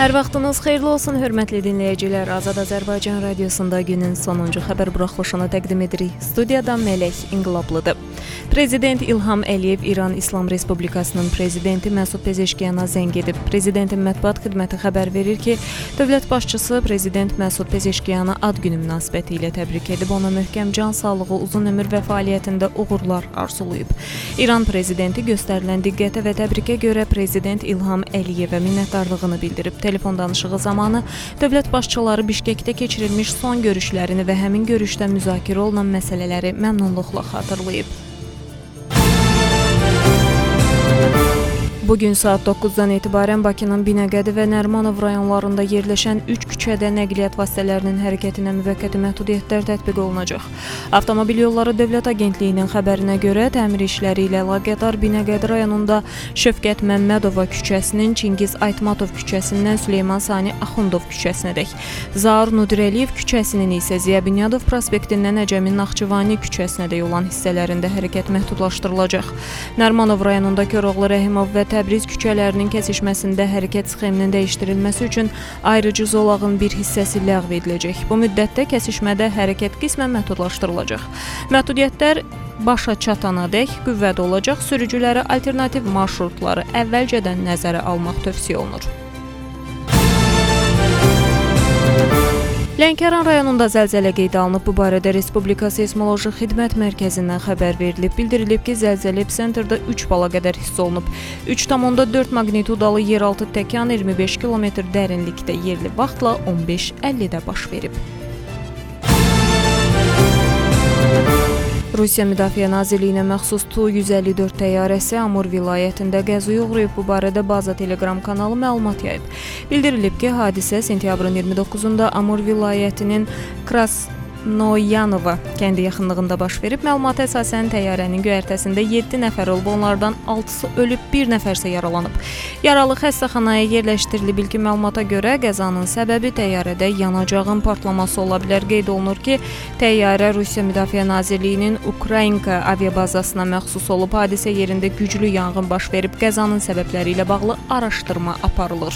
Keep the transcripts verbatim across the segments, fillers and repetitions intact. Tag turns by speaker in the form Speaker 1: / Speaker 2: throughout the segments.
Speaker 1: Hər vaxtınız xeyirli olsun, hörmətli dinləyicilər. Azad Azərbaycan radiosunda günün sonuncu xəbər buraxılışını təqdim edirik. Studiyadan Mələk İnqilablıdır. Prezident İlham Əliyev İran İslam Respublikasının prezidenti Məsud Pezeşkiyana zəng edib. Prezidentin mətbuat xidməti xəbər verir ki, dövlət başçısı Prezident Məsud Pezeşkiyana ad günü münasibəti ilə təbrik edib, ona möhkəm can sağlığı, uzun ömür və fəaliyyətində uğurlar arzulayıb. İran prezidenti göstərilən diqqətə və təbrikə görə Prezident İlham Əliyevə minnətdarlığını bildirib. Telefon danışığı zamanı dövlət başçıları Bişkekdə keçirilmiş son görüşlərini və həmin görüşdə müzakirə olunan məsələləri məmnunluqla xatırlayıb. Bugün saat doqquzdan etibarən Bakının Binəqədi və Nərimanov rayonlarında yerləşən üç küçədə nəqliyyat vasitələrinin hərəkətinə müvəqqəti məhdudiyyətlər tətbiq olunacaq. Avtomobil Yolları Dövlət Agentliyinin xəbərinə görə təmir işləri ilə əlaqədar Binəqədi rayonunda Şövkət Məmmədova küçəsinin Çingiz Aytmatov küçəsindən Süleyman Sani Axundov küçəsinədək, Zaur Nudirəliyev küçəsinin isə Ziya Bünyadov prospektindən Əcəmi Naxçıvani küçəsinədək olan hissələrində hərəkət məhdudlaşdırılacaq. Nərimanov rayonunda Koroğlu Rəhimov və Təbriz küçələrinin kəsişməsində hərəkət sxeminin dəyişdirilməsi üçün ayrıcı zolağın bir hissəsi ləğv ediləcək. Bu müddətdə kəsişmədə hərəkət qismən məhdudlaşdırılacaq. Məhdudiyyətlər başa çatanadək qüvvədə olacaq, sürücülərə alternativ marşrutları əvvəlcədən nəzərə almaq tövsiyə olunur. Lənkəran rayonunda zəlzələ qeydə alınıb. Bu barədə Respublika Seysmoloji Xidmət Mərkəzindən xəbər verilib. Bildirilib ki, zəlzələ episentrdə üç bala qədər hiss olunub. üç tam onda dörd magnitudalı yeraltı təkan iyirmi beş kilometr dərinlikdə yerli vaxtla on beş əllidə baş verib. Rusiya Müdafiə Nazirliyinə məxsus Tu yüz əlli dörd təyyarəsi Amur vilayətində qəzaya uğrayıb. Bu barədə Baza Telegram kanalı məlumat yayıb. Bildirilib ki, hadisə sentyabrın iyirmi doqquzunda Amur vilayətinin Krasnoyanova kəndi yaxınlığında baş verib. Məlumata əsasən təyyarənin göyərtəsində yeddi nəfər olub, onlardan altısı ölüb, bir nəfər isə yaralanıb. Yaralı xəstəxanaya yerləşdirilib. İlkin məlumata görə qəzanın səbəbi təyyarədə yanacağın partlaması ola bilər. Qeyd olunur ki, təyyarə Rusiya Müdafiə Nazirliyinin Ukraynka aviabazasına məxsus olub. Hadisə yerində güclü yanğın baş verib. Qəzanın səbəbləri ilə bağlı araşdırma aparılır.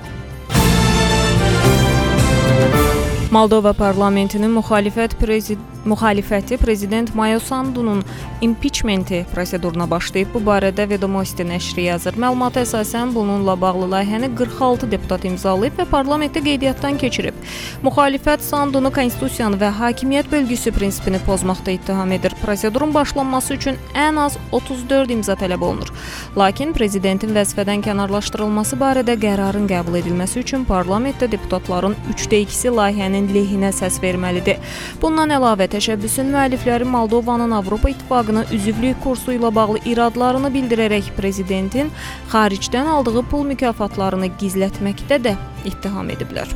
Speaker 1: Moldova parlamentinin müxalifət prezid müxalifəti Prezident Mayo Sandunun impiçmenti proseduruna başlayıb. Bu barədə Vedomosti nəşri yazır. Məlumata əsasən bununla bağlı layihəni qırx altı deputat imzalayıb və parlamentdə qeydiyyatdan keçirib. Müxalifət Sandunu konstitusiyanı və hakimiyyət bölgüsü prinsipini pozmaqda ittiham edir. Prosedurun başlanması üçün ən az otuz dörd imza tələb olunur. Lakin prezidentin vəzifədən kənarlaşdırılması barədə qərarın qəbul edilməsi üçün parlamentdə deputatların üçdə ikisi layihənin lehinə səs verməlidir. Bundan əlavə təşəbbüsün müəllifləri Moldovanın Avropa İttifaqına üzvlük kursu ilə bağlı iradlarını bildirərək prezidentin xaricdən aldığı pul mükafatlarını gizlətməkdə də ittiham ediblər.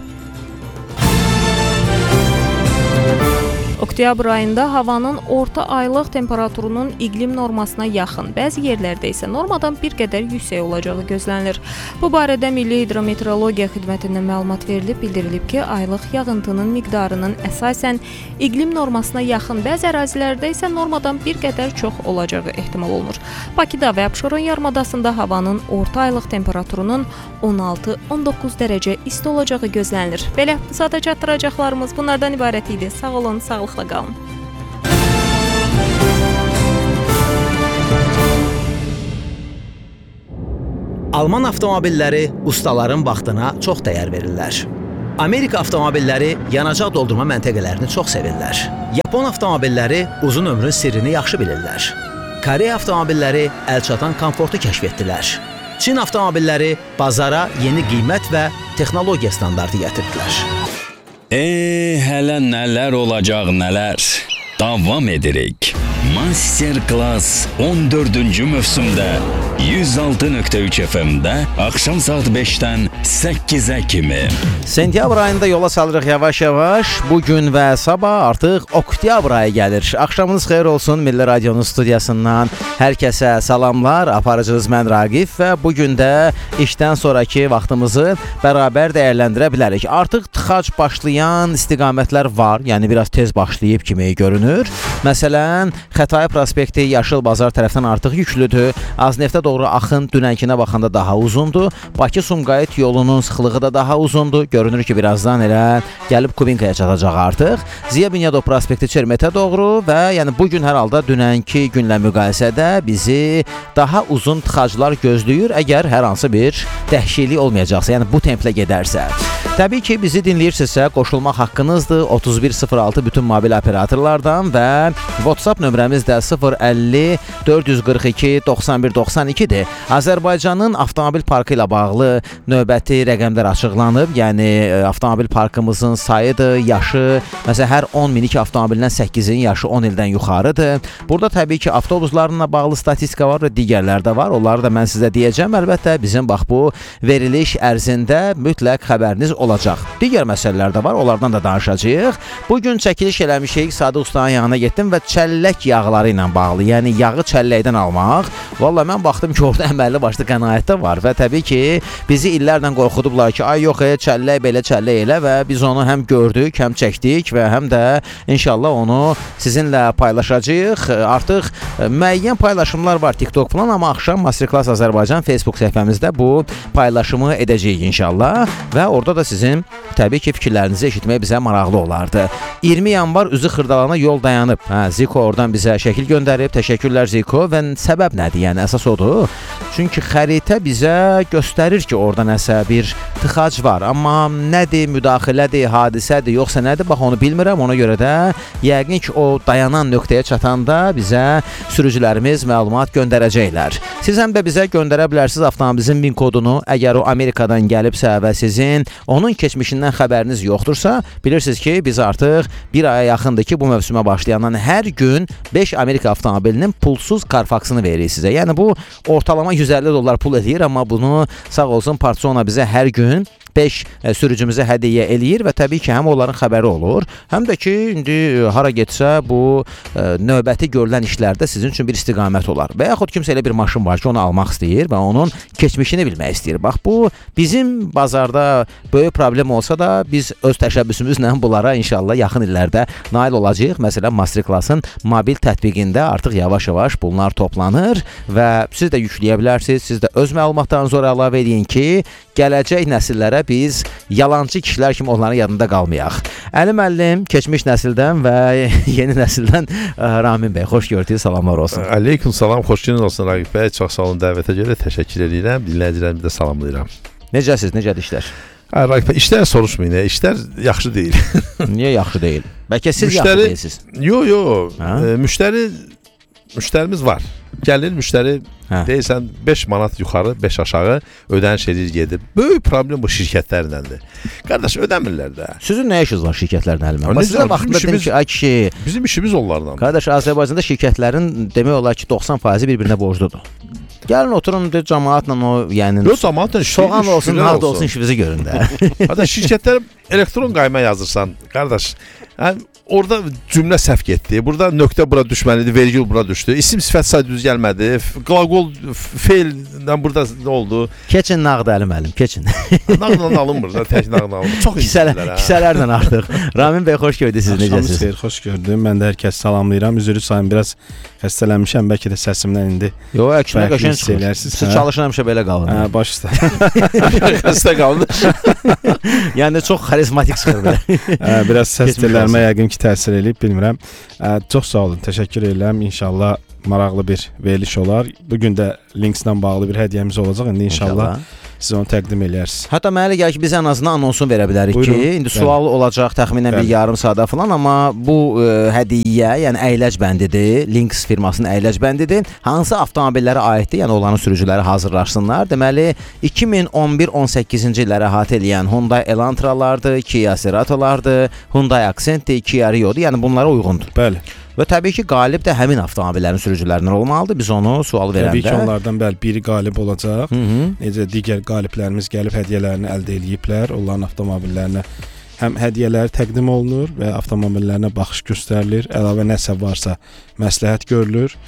Speaker 1: Oktyabr ayında havanın orta aylıq temperaturunun iqlim normasına yaxın, bəzi yerlərdə isə normadan bir qədər yüksək olacağı gözlənilir. Bu barədə Milli Hidrometeorologiya Xidmətindən məlumat verilib. Bildirilib ki, aylıq yağıntının miqdarının əsasən iqlim normasına yaxın, bəzi ərazilərdə isə normadan bir qədər çox olacağı ehtimal olunur. Bakıda və Abşeron yarımadasında havanın orta aylıq temperaturunun on altı on doqquz dərəcə isti olacağı gözlənilir. Belə, bu saata çatdıracaqlarımız bunlardan ibarət idi. Sağ olun, sağlıqla qalın.
Speaker 2: Alman avtomobilləri ustaların vaxtına çox dəyər verirlər. Amerika avtomobilləri yanacaq doldurma məntəqələrini çox sevirlər. Yapon avtomobilləri uzun ömrün sirrini yaxşı bilirlər. Koreya avtomobilləri əlçatan komfortu kəşf etdilər. Çin avtomobilləri bazara yeni qiymət və texnologiya standartı gətirdilər.
Speaker 3: Eee, hələ nələr olacaq, nələr. Davam edirik. Master Class on dördüncü mövsümdə yüz altı nöqtə üç F M-də axşam saat beşdən səkkizə kimi.
Speaker 2: Sentyabr ayında yola salırıq yavaş-yavaş. Bugün və sabah artıq oktyabr ayı gəlir. Axşamınız xeyir olsun Milli Radionun studiyasından. Hər kəsə salamlar. Aparıcınız mən Raqif və bugün də işdən sonraki vaxtımızı bərabər dəyərləndirə bilərik. Artıq tıxac başlayan istiqamətlər var. Yəni biraz tez başlayıb kimi görünür. Məsələn, Xətai prospekti Yaşıl Bazar tərəfdən artıq yüklüdür. Azneftə doğru axın dünənkinə baxanda daha uzundur. Bakı-Sumqayıt yolunun sıxlığı da daha uzundur. Görünür ki, birazdan elə gəlib Kubinkaya çatacaq artıq. Ziya Bünyadov prospekti Çermetə doğru və yəni bu gün hər halda dünənki günlə müqayisədə bizi daha uzun tıxaclar gözləyir, əgər hər hansı bir dəhşilik olmayacaqsa, yəni bu templə gedərsə. Təbii ki, bizi dinləyirsinizsə qoşulmaq haqqınızdır. otuz bir sıfır altı bütün mobil operatorlardan və WhatsApp nömrəmiz də sıfır əlli dörd yüz qırx iki doxsan bir doxsan ikidir. Azərbaycanın avtomobil parkı ilə bağlı növbəti rəqəmlər açıqlanıb. Yəni avtomobil parkımızın sayıdır, yaşı. Məsələn, hər on minik avtomobildən səkkizin yaşı on ildən yuxarıdır. Burada təbii ki, avtobuslarla bağlı statistika var və digərlər də var. Onları da mən sizə deyəcəm. Əlbəttə, bizim bax bu veriliş ərzində mütləq xəbəriniz olacaq. Digər məsələlər də var, onlardan da danışacağıq. Bugün çəkiliş eləmişik, Sadı Ustanın yanına getdim və çəllək yağları ilə bağlı, yəni yağı çəlləkdən almaq. Vallahi mən baxdım ki, orada əməlli başlı qənaət də var və təbii ki, bizi illərlə qorxudublar ki, ay yox, e, çəllək belə, çəllək elə və biz onu həm gördük, həm çəkdik və həm də inşallah onu sizinlə paylaşacağıq. Artıq müəyyən paylaşımlar var TikTok falan, amma axşam Masterclass Azərbaycan Facebook səhifəmizdə bu paylaşımı edəcəyik inşallah və orada da sizin təbii ki, fikirlərinizi eşitmək bizə maraqlı olardı. iyirmi yanvar üzü Xırdalana yol dayanıb. Hə, Ziko oradan bizə şəkil göndərib. Təşəkkürlər Ziko və səbəb nədir? Yəni əsas odur. Çünki xəritə bizə göstərir ki, orada nəsə bir tıxac var. Amma nədir, müdaxilədir, hadisədir, yoxsa nədir? Bax onu bilmirəm. Ona görə də yəqin ki, o dayanan nöqtəyə çatanda bizə sürücülərimiz məlumat göndərəcəklər. Siz həm də bizə göndərə bilərsiniz avtomobilinizin min kodunu. Əgər o Amerikadan gəlibsə və sizin onun keçmişindən xəbəriniz yoxdursa, bilirsiniz ki, biz artıq bir aya yaxındır ki, bu mövsümə başlayandan hər gün beş Amerika avtomobilinin pulsuz Carfaxını veririk sizə. Yəni bu ortalama yüz əlli dollar pul edir, amma bunu sağ olsun Parsona bizə hər gün beş sürücümüzə hədiyyə eləyir və təbii ki, həm onların xəbəri olur, həm də ki, indi hara getsə bu ə, növbəti görülən işlərdə sizin üçün bir istiqamət olar. Və yaxud kimsə elə bir maşın var ki, onu almaq istəyir və onun keçmişini bilmək istəyir. Bax, bu bizim bazarda böyük problem olsa da biz öz təşəbbüsümüzlə bunlara inşallah yaxın illərdə nail olacağıq. Məsələn, Masterclass-ın mobil tətbiqində artıq yavaş-yavaş bunlar toplanır və siz də yükləyə bilərsiniz. Siz də öz məlumatlarınızı oraya əlavə edin ki, gələcək nəsillərə biz yalancı kişilər kimi onların yadında qalmayaq. Əli müəllim, keçmiş nəsildən və yeni nəsildən Ramin bəy, xoş gördük, salamlar olsun.
Speaker 4: Aleyküm salam, xoş gününüz olsun Raqib bəy. Çox sağ olun dəvətə görə, təşəkkür edirəm. Dinləyicilərimi də salamlayıram.
Speaker 2: Necəsiz, necədir işlər?
Speaker 4: Raqib bəy, işlər soruşmayın, işlər yaxşı deyil.
Speaker 2: Niyə yaxşı deyil? Bəlkə siz
Speaker 4: müştəri,
Speaker 2: yaxşı deyilsiniz.
Speaker 4: Yox, yox, e, müştəri, müştərimiz var. Gəlir müştəri, hə. Deyirsən beş manat yuxarı, beş aşağı ödəniş edir, gedir. Böyük problem bu şirkətlərləndir. Qardaş, ödəmirlər də.
Speaker 2: Sizin nə işiniz var şirkətlərlə Əlimə? Bax, sizə vaxtında dedim ki, ay kişi...
Speaker 4: Bizim işimiz onlardan.
Speaker 2: Qardaş, Azərbaycanda şirkətlərin demək olar ki, doxsan faizi bir-birinə borcludur. Gəlin oturun, de, cəmaatla o, yəni...
Speaker 4: Yox, cəmaatla
Speaker 2: soğan olsun, harda olsun işinizi görün də.
Speaker 4: Hatta şirkətlər elektron qayma yazırsan, qardaş, yəni, orada cümlə səhv getdi. Burada nöqtə bura düşməlidir, vergül bura düşdü. İsim sifət say düz gəlmədi. Qlaqol feildən burada nə oldu?
Speaker 2: Keçin nağd Əli müəllim, keçin.
Speaker 4: Nağdla alınmır da, tək nağdla alınmır. Çox
Speaker 2: kisələr, kisələrlə artıq. Ramin bəy, xoş gördük siz, necəsiniz?
Speaker 5: Xeyr, xoş gördüm. Mən də hər kəs salamlayıram. Üzrü sayın, biraz xəstələnmişəm, bəlkə də səsimdən indi.
Speaker 2: Yox, əksinə qəşəng çıxır. Siz çalışın həmişə belə qalın.
Speaker 5: Hə, baş üstə.
Speaker 4: Xəstə qaldı.
Speaker 2: Yəni çox xarizmatik çıxır belə.
Speaker 5: Hə, biraz səs tellərimə yəqin ki, təsir eləyib, bilmirəm. Ə, çox sağ olun, təşəkkür edirəm. İnşallah maraqlı bir veriliş olar. Bugün də Linkslə bağlı bir hədiyyəmiz olacaq. İndi inşallah, inşallah siz onu təqdim eləyərsiniz.
Speaker 2: Hətta mənə elə gəlir ki, biz ən azından anonsunu verə bilərik. Buyurun. Ki, indi sual olacaq təxminən bir yarım saata falan, amma bu ə, hədiyyə, yəni əyləc bəndidir. Links firmasının əyləc bəndidir. Hansı avtomobillərə aiddir? Yəni onların sürücüləri hazırlaşsınlar. Deməli, iki min on bir on səkkizinci illəri əhatə edən Hyundai Elantra'lardır, Kia Cerato'lardır, Hyundai Accent'dir, Kia Rio'dur. Yəni bunlara uyğundur.
Speaker 5: Bəli.
Speaker 2: Və təbii ki, qalib də həmin avtomobillərin sürücülərindən olmalıdır. Biz onu sual verəndə...
Speaker 5: Təbii ki, onlardan bəli, biri qalib olacaq. Hı -hı. Necə digər qaliblərimiz gəlib hədiyyələrini əldə ediblər. Onların avtomobillərinə həm hədiyyələri təqdim olunur və avtomobillərinə baxış göstərilir. Əlavə nəsə varsa məsləhət görülür.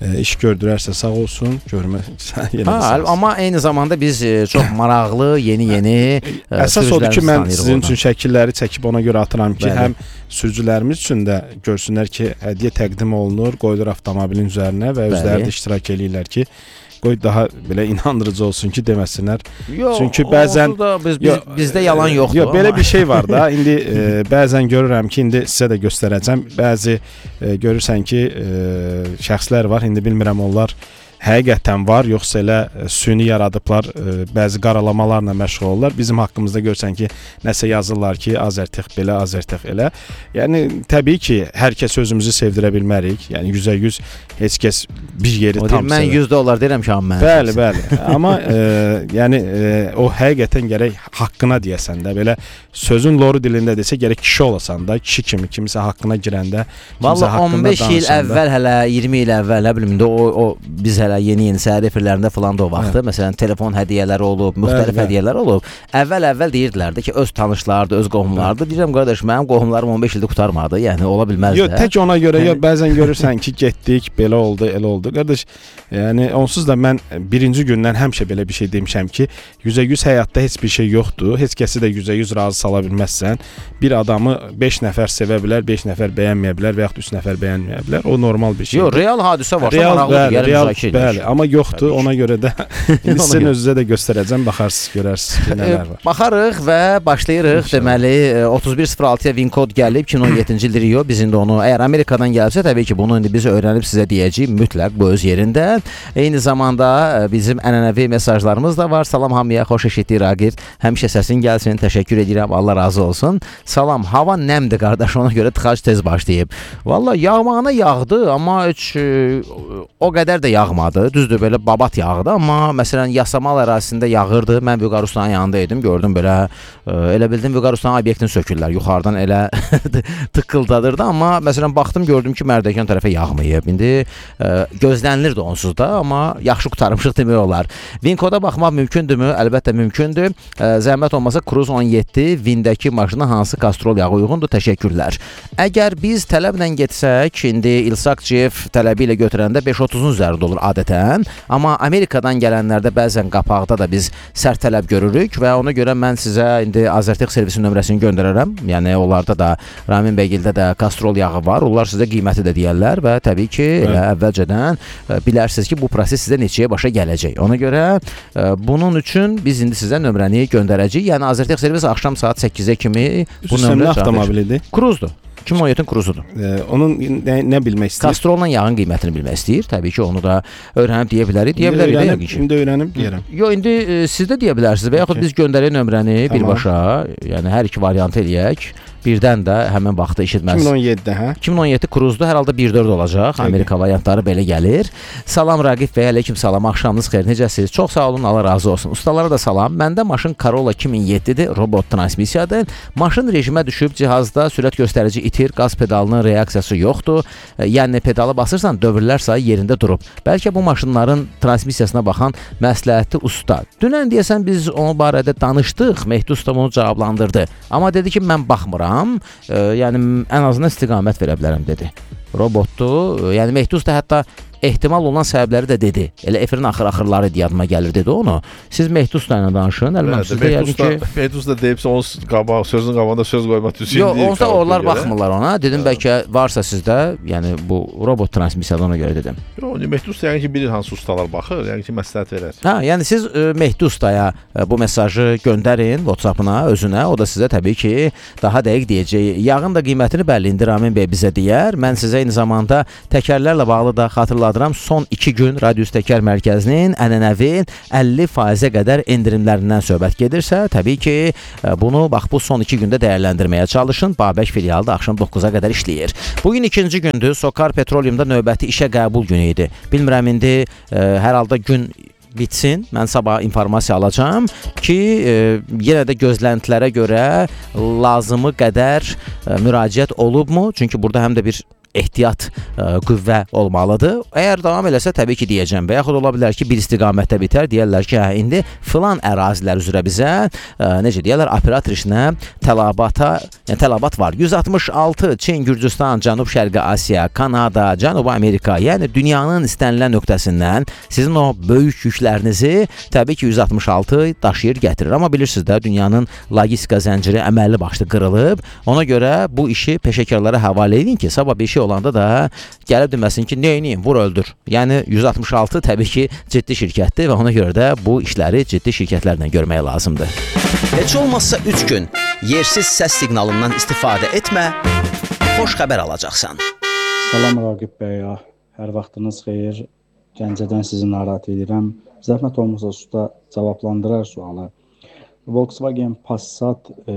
Speaker 5: e, iş gördürərsə sağ olsun, görməsə yenə də
Speaker 6: Ha,
Speaker 5: sağ olsun.
Speaker 6: amma eyni zamanda biz e, çox maraqlı, yeni-yeni e,
Speaker 5: Əsas odur ki,
Speaker 6: sürücülərimizi
Speaker 5: mən
Speaker 6: tanıyırıq
Speaker 5: sizin
Speaker 6: oradan.
Speaker 5: üçün şəkilləri çəkib ona görə atıram ki,
Speaker 6: Bəli.
Speaker 5: həm sürücülərimiz üçün də görsünlər ki, hədiyyə təqdim olunur, qoyulur avtomobilin üzərinə və
Speaker 6: Bəli.
Speaker 5: özləri də iştirak eləyirlər ki, qoy daha belə inandırıcı olsun ki, deməsinlər.
Speaker 6: Yox,
Speaker 5: Çünki bəzən-
Speaker 6: onsuz da biz, biz,
Speaker 5: Yox,
Speaker 6: bizdə yalan yoxdur.
Speaker 5: Yox, belə
Speaker 6: amma-
Speaker 5: bir şey var da. İndi e, bəzən görürəm ki, indi sizə də göstərəcəm. Bəzi e, görürsən ki, e, şəxslər var. İndi bilmirəm onlar həqiqətən var, yoxsa elə e, süni yaradıblar, e, bəzi qaralamalarla məşğul olurlar. Bizim haqqımızda görsən ki, nəsə yazırlar ki, Azərtix belə, Azərtix elə. Yəni təbii ki, hər kəs özümüzü sevdirə bilmərik. Yəni yüzdə yüz heç kəs bir yeri
Speaker 6: O
Speaker 5: tam
Speaker 6: deyir, mən
Speaker 5: sevir.
Speaker 6: yüz dollar deyirəm ki, amma mən.
Speaker 5: Bəli, bəli. Amma e, yəni e, o həqiqətən gərək haqqına deyəsən də, belə sözün loru dilində desə gərək kişi olasan da, kişi kimi kimisə haqqına girəndə, kimsə
Speaker 6: Vallahi
Speaker 5: haqqında
Speaker 6: on beş il
Speaker 5: danışanda-
Speaker 6: əvvəl, hələ iyirmi il əvvəl, nə bilim də o, o biz hələ yeni-yeni səhər efirlərində falan da o vaxtı, məsələn, telefon hədiyyələri olub, müxtəlif
Speaker 5: bəli.
Speaker 6: hədiyyələr olub. Əvvəl-əvvəl deyirdilər də ki, öz tanışlardı, öz qohumlardı. Deyirəm qardaş, mənim qohumlarım on beş ildə qurtarmadı. Yəni ola bilməz
Speaker 5: Yox,
Speaker 6: də.
Speaker 5: tək ona görə, yox, bəzən görürsən ki, getdik, belə oldu, elə oldu. Qardaş, yəni onsuz da mən birinci gündən həmişə belə bir şey demişəm ki, yüzdə yüz həyatda heç bir şey yoxdur. Heç kəsi də yüzdə yüz razı sala bilməzsən. Bir adamı beş nəfər sevə bilər, beş nəfər bəyənməyə bilər və yaxud üç nəfər bəyənməyə bilər. O normal bir şey.
Speaker 6: Yox, real hadisə varsa
Speaker 5: Real,
Speaker 6: maraqlıdır,
Speaker 5: bəli,
Speaker 6: gəlin
Speaker 5: real,
Speaker 6: müzakirə edək.
Speaker 5: bəli, amma yoxdur.
Speaker 6: Təbii ki.
Speaker 5: Ona görə də indi
Speaker 6: Ona
Speaker 5: sizin
Speaker 6: görə.
Speaker 5: özünüzə də göstərəcəm, baxarsınız, görərsiniz ki, nələr var.
Speaker 6: Baxarıq və başlayırıq.
Speaker 5: İnşallah.
Speaker 6: Deməli, e, otuz bir sıfır altıya Win kod gəlib, iki min on yeddinci il Rio. Biz indi onu, əgər Amerikadan gəlibsə, təbii ki, bunu indi biz öyrənib sizə deyəcəyik mütləq bu öz yerində. Eyni zamanda e, bizim ənənəvi mesajlarımız da var. Salam hamıya, xoş eşitdik Raqib. Həmişə səsin gəlsin. Təşəkkür edirəm. Allah razı olsun. Salam. Hava nəmdir qardaş, ona görə tıxac tez başlayıb. Valla yağmağına yağdı, amma heç e, o qədər də yağmadı. Düzdür, belə babat yağdı, amma məsələn Yasamal ərazisində yağırdı. Mən Vüqar Ustanın yanında idim, gördüm belə e, elə bildim Vüqar Ustanın obyektini sökürlər. Yuxarıdan elə tıqqıldadırdı, amma məsələn baxdım, gördüm ki, Mərdəkan tərəfə yağmayıb. İndi e, gözlənilirdi onsuz da, amma yaxşı qurtarmışıq demək olar. Vinkoda baxmaq mümkündürmü? Əlbəttə mümkündür. E, zəhmət olmasa Cruze on yeddi Windəki maşına hansı kastrol yağı uyğundur? Təşəkkürlər. Əgər biz tələblə getsək, indi İlsakçiyev tələbi ilə götürəndə beş otuzun üzərində olur adətən, amma Amerikadan gələnlərdə bəzən qapaqda da biz sərt tələb görürük və ona görə mən sizə indi Azərtix servisi nömrəsini göndərərəm. Yəni onlarda da Ramin Beygildə də kastrol yağı var. Onlar sizə qiyməti də deyərlər və təbii ki, elə əvvəlcədən e, bilərsiniz ki, bu proses sizə neçəyə başa gələcək. Ona görə e, bunun üçün biz indi sizə nömrəni göndərəcəyik. Yəni Azərtix servisi axşam saat səkkizə kimi bu
Speaker 5: Üstündə
Speaker 6: nömrə
Speaker 5: avtomobilidir.
Speaker 6: Cruze'dur. iki min on yeddinin Cruze'dur.
Speaker 5: E, onun nə, nə bilmək istəyir?
Speaker 6: Kastrolla yağın qiymətini bilmək istəyir. Təbii ki, onu da öyrənib deyə bilərik. Deyə bilərik də yəqin ki.
Speaker 5: İndi öyrənib deyirəm.
Speaker 6: Yo, indi e, siz də deyə bilərsiniz və yaxud
Speaker 5: Okay.
Speaker 6: biz göndərək nömrəni
Speaker 5: Tamam.
Speaker 6: birbaşa, yəni hər iki variant eləyək. Birdən də həmin vaxtda eşitməz.
Speaker 5: iki min on yeddidə, hə?
Speaker 6: iki min on yeddi Cruze'da hər halda bir dörd olacaq.
Speaker 5: Təbii.
Speaker 6: Amerika variantları belə gəlir. Salam Raqib bəy, əleykum salam. Axşamınız xeyir. Necəsiniz? Çox sağ olun. Allah razı olsun. Ustalara da salam. Məndə maşın Corolla iki min yeddidir. Robot transmissiyadır. Maşın rejimə düşüb cihazda sürət göstərici itir. Qaz pedalının reaksiyası yoxdur. E, yəni pedalı basırsan dövrlər sayı yerində durub. Bəlkə bu maşınların transmissiyasına baxan məsləhətli usta. Dünən deyəsən biz onun barədə danışdıq. Mehdi usta bunu cavablandırdı. Amma dedi ki, mən baxmıram. E, yəni ən azından istiqamət verə bilərəm dedi. Robotdur. E, yəni Mehdi usta hətta ehtimal olunan səbəbləri də dedi. Elə efirin axır-axırları yadıma gəlir dedi onu. Siz Mehdi usta ilə danışın. Əlbəttə sizdə yəqin ki
Speaker 4: Mehdi usta deyibsə onun qabaq sözün qabağında söz qoymaq düzgün
Speaker 6: yox,
Speaker 4: deyil.
Speaker 6: onsa onlar baxmırlar ona. Dedim bəlkə varsa sizdə, yəni bu robot transmissiyadan ona görə dedim.
Speaker 4: Yox, Mehdi usta yəqin ki bilir hansı ustalar baxır, yəqin ki məsləhət verər.
Speaker 6: Ha, yəni siz e, Mehdi ustaya e, bu mesajı göndərin WhatsApp-ına, özünə. O da sizə təbii ki daha dəqiq deyəcək. Yağın da qiymətini bəlli indi Ramin bəy bizə deyər. Mən sizə eyni zamanda təkərlərlə bağlı da xatırladıram. Son iki gün Radius Təkər Mərkəzinin ənənəvi əlli faizə qədər endirimlərindən söhbət gedirsə, təbii ki, bunu bax bu son iki gündə dəyərləndirməyə çalışın. Babək filialı da axşam doqquza qədər işləyir. Bugün ikinci gündür. Sokar Petroleumda növbəti işə qəbul günü idi. Bilmirəm indi e, hər halda gün bitsin. Mən sabah informasiya alacağam ki, e, yenə də gözləntilərə görə lazımı qədər e, müraciət olubmu? Çünki burada həm də bir ehtiyat ə, qüvvə olmalıdır. Əgər davam eləsə təbii ki deyəcəm və yaxud ola bilər ki bir istiqamətdə bitər, deyirlər ki hə indi filan ərazilər üzrə bizə ə, necə deyirlər operator işinə tələbata, yəni tələbat var. yüz altmış altı Çin, Gürcüstan, Cənub-Şərqi Asiya, Kanada, Cənubi Amerika, yəni dünyanın istənilən nöqtəsindən sizin o böyük yüklərinizi təbii ki yüz altmış altı daşıyır, gətirir. Amma bilirsiniz də dünyanın logistika zənciri əməlli başlı qırılıb. Ona görə bu işi peşəkarlara həvalə edin ki, sabah bir şey olanda da gəlib deməsin ki, neyniyim, vur öldür. Yəni yüz altmış altı təbii ki ciddi şirkətdir və ona görə də bu işləri ciddi şirkətlərlə görmək lazımdır.
Speaker 2: Heç olmazsa üç gün yersiz səs siqnalından istifadə etmə, xoş xəbər alacaqsan.
Speaker 7: Salam Raqib bəy, hər vaxtınız xeyir. Gəncədən sizi narahat edirəm. Zəhmət olmasa usta cavablandırar sualı. Volkswagen Passat e,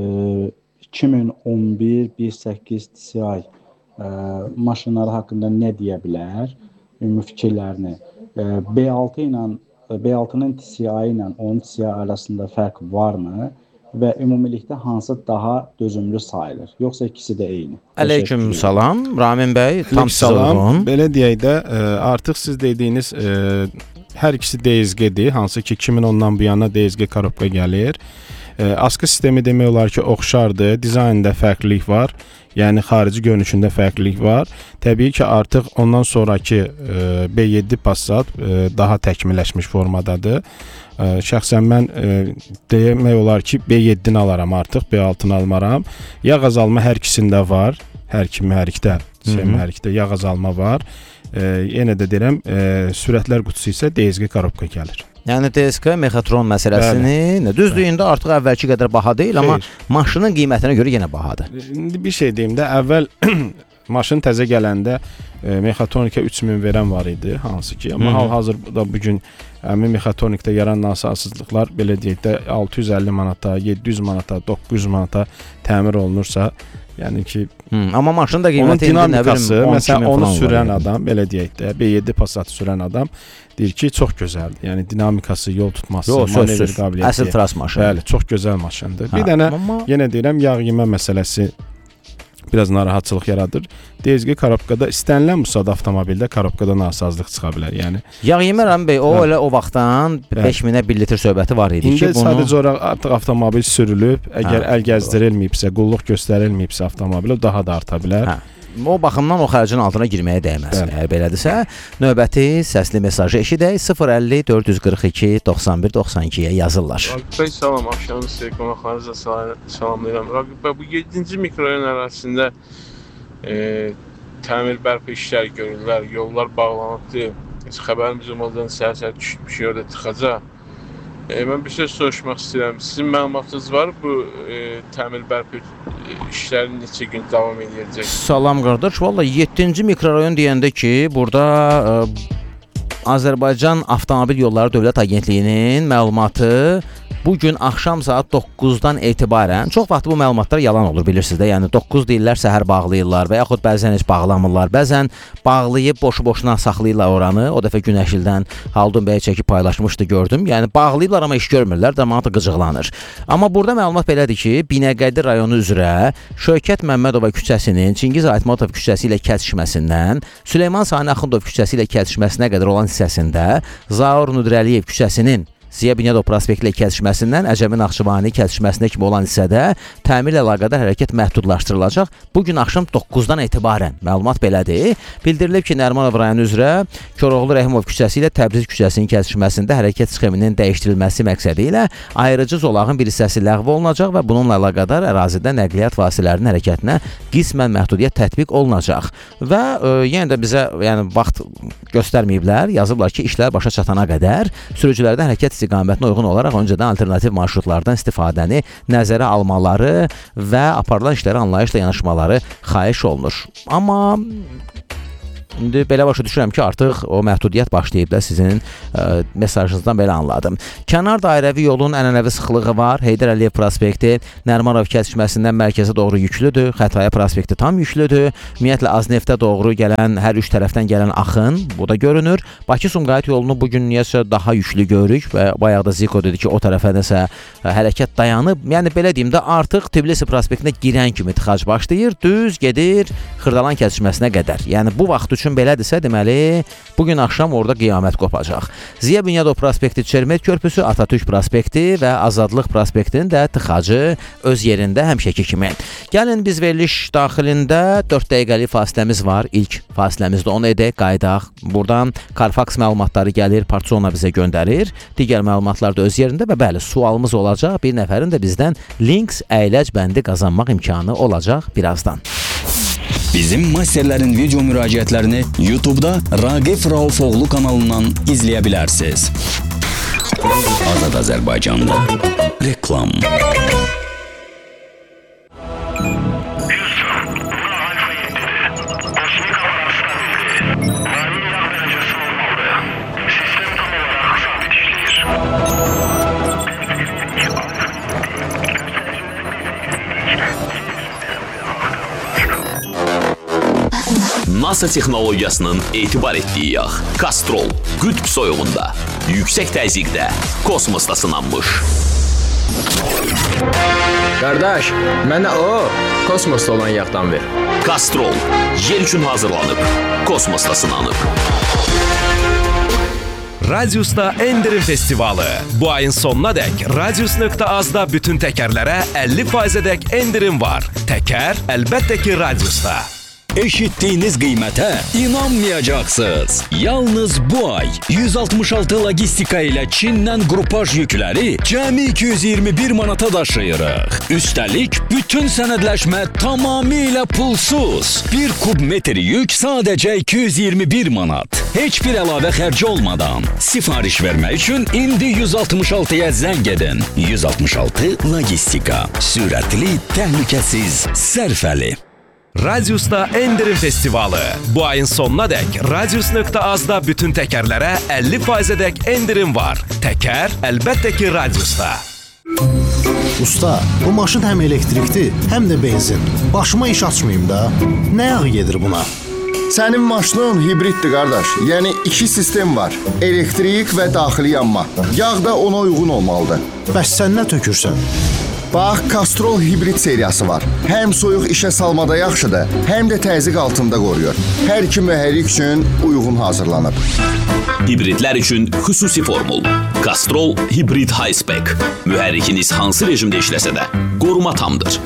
Speaker 7: iki min on bir bir səkkiz T C I e, maşınları haqqında nə deyə bilər? Ümumi fikirlərini. E, B altı ilə B altının T C I ilə onun T C I arasında fərq varmı? Və ümumilikdə hansı daha dözümlü sayılır? Yoxsa ikisi də eyni?
Speaker 6: Əleyküm salam, Ramin bəy, tam
Speaker 5: salam. Belə deyək də, ə, artıq siz dediyiniz ə, hər ikisi D S G-dir, hansı ki iki min ondan bu yana D S G korobka gəlir. Ə, askı sistemi demək olar ki oxşardır, dizaynında fərqlilik var. Yəni xarici görünüşündə fərqlilik var. Təbii ki artıq ondan sonraki ə, B yeddi Passat ə, daha təkmilləşmiş formadadır. Ə, şəxsən mən ə, demək olar ki B yeddini alaram artıq, B altını almaram. Yağ azalma hər ikisində var. Hər iki mühərrikdə, mühərrikdə yağ azalma var. Ə, yenə də deyirəm, ə, sürətlər qutusu isə D S G korobka gəlir.
Speaker 6: Yəni D S G mexatron məsələsini, nə düzdür, indi artıq əvvəlki qədər baha deyil, Xeyr. Amma maşının qiymətinə görə yenə bahadır.
Speaker 5: İndi bir şey deyim də, əvvəl maşın təzə gələndə e, mexatronika üç min verən var idi, hansı ki, amma hal-hazırda bu gün həmin mexatronikdə yaranan nasazsızlıqlar belə deyək də altı yüz əlli manata, yeddi yüz manata, doqquz yüz manata təmir olunursa, yəni ki,
Speaker 6: hmm, amma maşının da qiyməti
Speaker 5: indi nə bilim, məsələn onu sürən adam, belə deyək də, B yeddi Passat sürən adam deyir ki, çox gözəldir. Yəni dinamikası, yol tutması,
Speaker 6: Yo,
Speaker 5: manevr qabiliyyəti.
Speaker 6: Əsl tras maşını.
Speaker 5: Bəli, çox gözəl maşındır. Bir dənə amma... yenə deyirəm, yağ yemə məsələsi biraz narahatçılıq yaradır. D S G korobkada istənilən müsadə avtomobildə korobkada nasazlıq çıxa bilər. Yəni
Speaker 6: yağ yemə Rəmi bəy, o hə. Elə o vaxtdan beş minə bir litr söhbəti var idi
Speaker 5: İndi
Speaker 6: ki, bunu
Speaker 5: sadəcə olaraq artıq avtomobil sürülüb, əgər hə, əl gəzdirilməyibsə, qulluq göstərilməyibsə avtomobilə daha da arta bilər.
Speaker 6: Hə. O baxımdan o xərcin altına girməyə dəyməz. Əgər belədirsə, növbəti səsli mesajı eşidək. sıfır əlli dörd yüz qırx iki doxsan bir doxsan ikiyə yazırlar.
Speaker 8: Raqib bəy, salam, axşamınız xeyir, qonaqlarınıza salamlayıram. Raqib bəy, bu yeddinci mikrorayon ərazisində e, təmir bərpa işləri görürlər, yollar bağlanıbdır. Heç xəbərimiz olmadan səhər-səhər düşmüş yerdə tıxacaq. E, mən bir şey soruşmaq istəyirəm. Sizin məlumatınız var bu e, təmir bərpa işləri neçə gün davam edəcək?
Speaker 6: Salam qardaş, valla yeddinci mikrorayon deyəndə ki, burada e, Azərbaycan Avtomobil Yolları Dövlət Agentliyinin məlumatı bu gün axşam saat doqquzdan etibarən, çox vaxt bu məlumatlar yalan olur, bilirsiniz də, yəni doqquz deyirlər, səhər bağlayırlar və yaxud bəzən heç bağlamırlar, bəzən bağlayıb boşu-boşuna saxlayırlar oranı. O dəfə Günəşildən Haldun bəyə çəkib paylaşmışdı, gördüm. Yəni bağlayırlar, amma iş görmürlər, dəmanı da qıcıqlanır. Amma burada məlumat belədir ki, Binəqədi rayonu üzrə Şövkət Məmmədova küçəsinin Çingiz Aytmatov küçəsi ilə kəsişməsindən Süleyman Sani Axundov küçəsi ilə kəsişməsinə qədər olan hissəsində Zaur Nurəliyev küçəsinin Ziya Bünyadov prospekti ilə kəsişməsindən Əcəmi Naxçıvani kəsişməsinə kimi olan hissədə təmirlə əlaqədar hərəkət məhdudlaşdırılacaq. Bu gün axşam doqquzdan etibarən məlumat belədir. Bildirilib ki, Nərimanov rayonu üzrə Koroğlu Rəhimov küçəsi ilə Təbriz küçəsinin kəsişməsində hərəkət sxeminin dəyişdirilməsi məqsədi ilə ayrıcı zolağın bir hissəsi ləğv olunacaq və bununla əlaqədar ərazidə nəqliyyat vasitələrinin hərəkətinə qismən məhdudiyyət tətbiq olunacaq. Və e, yenə də bizə yəni vaxt göstərməyiblər, yazıblar ki, işlər başa çatana qədər sürücülərdən hərəkət istiqamətinə uyğun olaraq öncədən alternativ marşrutlardan istifadəni nəzərə almaları və aparılan işlərə anlayışla yanaşmaları xahiş olunur. Amma İndi belə başa düşürəm ki, artıq o məhdudiyyət başlayıb da sizin ə, mesajınızdan belə anladım. Kənar dairəvi yolun ənənəvi sıxlığı var. Heydər Əliyev prospekti Nərimanov kəsişməsindən mərkəzə doğru yüklüdür. Xətai prospekti tam yüklüdür. Ümumiyyətlə Azneftə doğru gələn, hər üç tərəfdən gələn axın bu da görünür. Bakı-Sumqayıt yolunu bu gün niyəsə daha yüklü görürük və bayaq da Ziko dedi ki, o tərəfə nəsə hərəkət dayanıb. Yəni belə deyim də, artıq Tbilisi prospektinə girən kimi tıxac başlayır, düz gedir Xırdalan kəsişməsinə qədər. Yəni bu vaxt üçün belədirsə, deməli bu gün axşam orada qiyamət qopacaq. Ziya Bünyadov prospekti, Çermet körpüsü, Atatürk prospekti və Azadlıq prospektinin də tıxacı öz yerində həmişəki kimi. Gəlin biz veriliş daxilində dörd dəqiqəlik fasiləmiz var. İlk fasiləmizdə onu edək, qaydaq. Buradan Carfax məlumatları gəlir, Partsona bizə göndərir. Digər məlumatlar da öz yerində və bəli, sualımız olacaq. Bir nəfərin də bizdən Links əyləc bəndi qazanmaq imkanı olacaq birazdan.
Speaker 3: Bizim masterlərin video müraciətlərini YouTube'da Raqif Raufoğlu kanalından izləyə bilərsiniz. Azad Azərbaycanda reklam.
Speaker 9: NASA texnologiyasının etibar etdiyi yağ Kastrol qütb soyuğunda, yüksək təzyiqdə, kosmosda sınanmış.
Speaker 10: Qardaş, mənə o kosmosda olan yağdan ver.
Speaker 9: Kastrol yer üçün hazırlanıb, kosmosda sınanıb.
Speaker 11: Radius'ta Endirim Festivalı. Bu ayın sonuna dək Radius nöqtə azda bütün təkərlərə əlli faizə dək endirim var. Təkər əlbəttə ki Radius'ta.
Speaker 3: Eşitdiyiniz qiymətə inanmayacaqsınız. Yalnız bu ay yüz altmış altı logistika ilə Çindən qrupaj yükləri cəmi iki yüz iyirmi bir manata daşıyırıq. Üstəlik, bütün sənədləşmə tamamilə pulsuz. Bir kub metr yük sadəcə iki yüz iyirmi bir manat. Heç bir əlavə xərci olmadan. Sifariş vermək üçün indi yüz altmış altıya zəng edin. yüz altmış altı logistika. Sürətli, təhlükəsiz, sərfəli.
Speaker 11: Radius'ta Endirim Festivalı. Bu ayın sonuna dək Radius nöqtə azda bütün təkərlərə əlli faizə dək endirim var. Təkər əlbəttə ki Radius'ta.
Speaker 12: Usta, bu maşın həm elektrikdir, həm də benzin. Başıma iş açmayayım da. Nə yağı gedir buna?
Speaker 13: Sənin maşının hibriddir, qardaş. Yəni iki sistem var. Elektrik və daxili yanma. Yağ da ona uyğun olmalıdır.
Speaker 12: Bəs sən nə tökürsən?
Speaker 13: Bax, Kastrol hibrid seriyası var. Həm soyuq işə salmada yaxşıdır, həm də təzyiq altında qoruyur. Hər iki mühərrik üçün uyğun hazırlanıb.
Speaker 9: Hibridlər üçün xüsusi formul. Kastrol hibrid high spec. Mühərrikiniz hansı rejimdə işləsə də qoruma tamdır.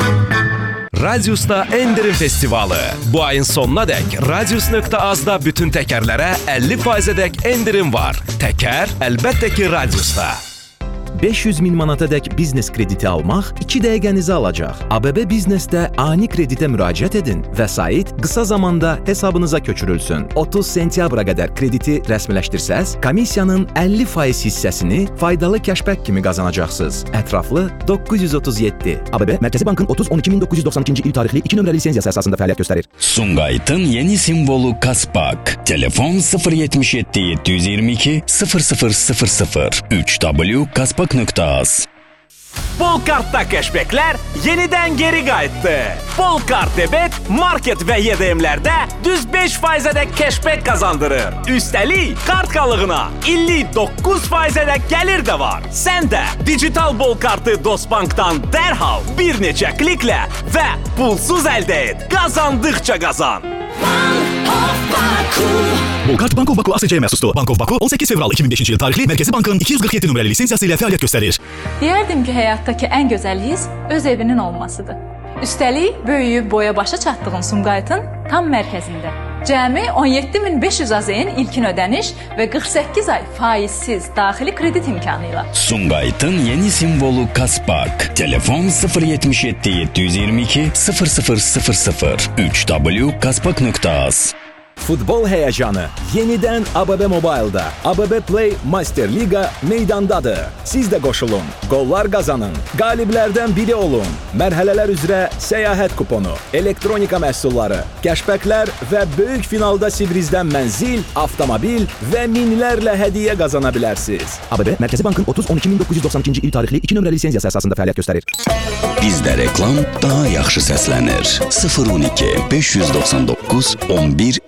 Speaker 11: Radius'ta Endirim Festivalı. Bu ayın sonuna dək Radius nöqtə azda bütün təkərlərə əlli faizə dək endirim var. Təkər əlbəttə ki Radius'ta.
Speaker 14: beş yüz min manata dək biznes krediti almaq iki dəqiqənizi alacaq. A B B Biznesdə ani kreditə müraciət edin. Vəsait qısa zamanda hesabınıza köçürülsün. otuz sentyabra qədər krediti rəsmiləşdirsəz, komissiyanın əlli faiz hissəsini faydalı kəşbək kimi qazanacaqsınız. Ətraflı doqquz yüz otuz yeddi. A B B Mərkəzi Bankın otuz on iki min doqquz yüz doxsan ikinci il tarixli iki nömrəli lisenziyası əsasında fəaliyyət göstərir.
Speaker 3: Sumqayıtın yeni simvolu Kaspak. Telefon sıfır yetmiş yeddi yeddi yüz iyirmi iki sıfır sıfır sıfır sıfır üç w kaspak nöqtə az.
Speaker 15: Bolkartda keşbeklər yenidən geri qayıtdı. Bolkart debet, market və Y D M'lərdə düz beş faizədək keşbek qazandırır. Üstəlik, kart qalığına əlli doqquz faizədək gəlir də var. Sən də digital Bolkartı Dostbankdan dərhal bir neçə kliklə və pulsuz əldə et. Qazandıqca qazan.
Speaker 16: Bolkart Bank of Baku A S C-yə məxsusdur. Bank of Baku on səkkiz fevral iki min beşinci il tarixli Mərkəzi Bankın iki yüz qırx yeddi nömrəli lisenziyası ilə fəaliyyət göstərir.
Speaker 17: Deyərdim ki, həyatdakı ən gözəl his öz evinin olmasıdır. Üstəlik, böyüyüb boya başa çatdığın Sumqayıtın tam mərkəzində. Cəmi on yeddi min beş yüz A Z N ilkin ödəniş və qırx səkkiz ay faizsiz daxili kredit imkanı ilə.
Speaker 3: Sumqayıtın yeni simvolu Kaspak. Telefon sıfır yetmiş yeddi yeddi yüz iyirmi iki sıfır sıfır sıfır sıfır üç w kaspak nöqtə az.
Speaker 14: Futbol həyəcanı yenidən A B B Mobile-da. A B B Play Master Liga meydandadır. Siz də qoşulun, qollar qazanın, qaliblərdən biri olun. Mərhələlər üzrə səyahət kuponu, elektronika məhsulları, kəşbəklər və böyük finalda Sibrizdən mənzil, avtomobil və minlərlə hədiyyə qazana bilərsiniz. A B B Mərkəzi Bankın otuz on iki min doqquz yüz doxsan ikinci il tarixli iki nömrəli lisenziyası əsasında fəaliyyət göstərir.
Speaker 3: Bizdə reklam daha yaxşı səslənir. sıfır on iki beş yüz doxsan doqquz on bir